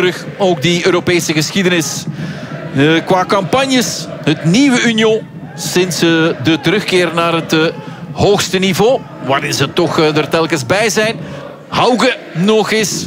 terug. Ook die Europese geschiedenis. Qua campagnes, het nieuwe Union. Sinds de terugkeer naar het hoogste niveau. Waarin ze toch er telkens bij zijn. Hauge nog eens.